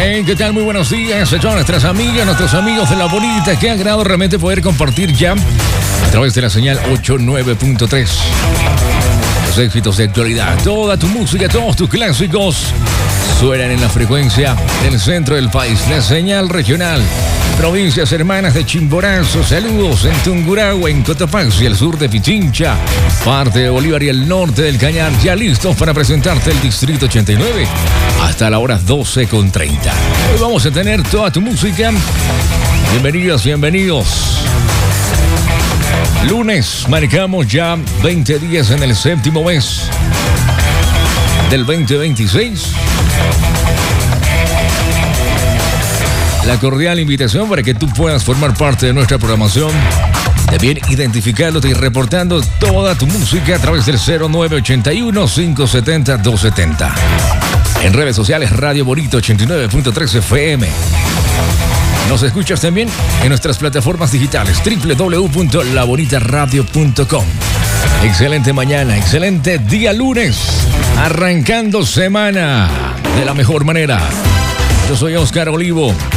Hey, ¿qué tal? Muy buenos días a todas nuestras amigas, nuestros amigos de La Bonita. Qué agrado realmente poder compartir ya a través de la señal 89.3 los éxitos de actualidad. Toda tu música, todos tus clásicos suenan en la frecuencia del centro del país. La señal regional, provincias hermanas de Chimborazo, saludos en Tungurahua, en Cotopaxi, el sur de Pichincha, parte de Bolívar y el norte del Cañar, ya listos para presentarte el Distrito 89 hasta la hora 12:30. Hoy vamos a tener toda tu música. Bienvenidos, bienvenidos. Lunes, marcamos ya 20 días en el séptimo mes del 2026. La cordial invitación para que tú puedas formar parte de nuestra programación, también identificándote y reportando toda tu música a través del 0981-570-270. En redes sociales, Radio Bonita 89.3 FM. Nos escuchas también en nuestras plataformas digitales www.labonitaradio.com. Excelente mañana, excelente día lunes, arrancando semana de la mejor manera. Yo soy Oscar Olivo,